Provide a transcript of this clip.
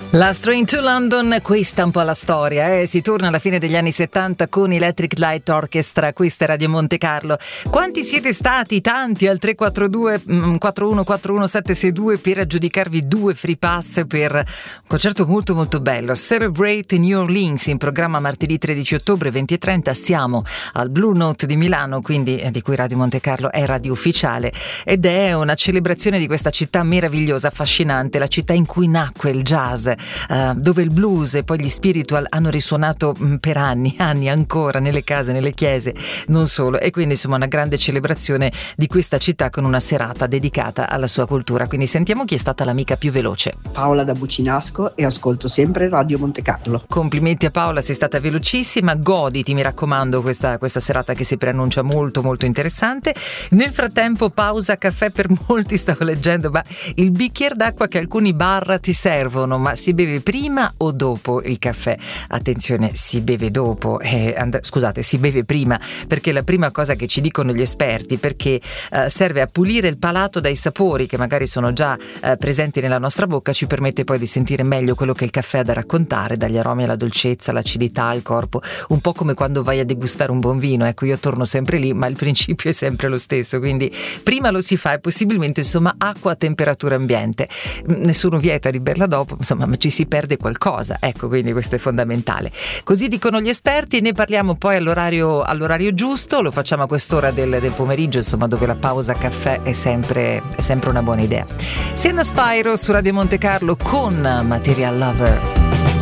L'Astro into London, questa è un po' la storia, si torna alla fine degli anni 70 con Electric Light Orchestra, questa è Radio Monte Carlo. Quanti siete stati? Tanti al 342 4141762 per aggiudicarvi 2 free pass per un concerto molto molto bello, Celebrate New Orleans, in programma martedì 13 ottobre 20:30. Siamo al Blue Note di Milano, quindi di cui Radio Monte Carlo è radio ufficiale, ed è una celebrazione di questa città meravigliosa, affascinante, la città in cui nacque il jazz, dove il blues e poi gli spiritual hanno risuonato per anni ancora nelle case, nelle chiese, non solo, e quindi insomma una grande celebrazione di questa città con una serata dedicata alla sua cultura. Quindi sentiamo chi è stata l'amica più veloce. Paola da Bucinasco, e ascolto sempre Radio Monte Carlo. Complimenti a Paola, sei stata velocissima, goditi mi raccomando questa serata che si preannuncia molto molto interessante. Nel frattempo pausa caffè per molti, stavo leggendo, ma il bicchiere d'acqua che alcuni bar ti servono, ma si beve prima o dopo il caffè? Attenzione, si beve dopo, si beve prima, perché la prima cosa che ci dicono gli esperti, perché serve a pulire il palato dai sapori che magari sono già presenti nella nostra bocca, ci permette poi di sentire meglio quello che il caffè ha da raccontare, dagli aromi alla dolcezza, l'acidità, al corpo, un po' come quando vai a degustare un buon vino. Ecco, io torno sempre lì, ma il principio è sempre lo stesso, quindi prima lo si fa e possibilmente insomma acqua a temperatura ambiente. Nessuno vieta di berla dopo, insomma, ma ci si perde qualcosa, ecco, quindi questo è fondamentale. Così dicono gli esperti, ne parliamo poi all'orario giusto, lo facciamo a quest'ora del pomeriggio, insomma, dove la pausa caffè è sempre una buona idea. Sienna Spyro su Radio Monte Carlo con Material Lover.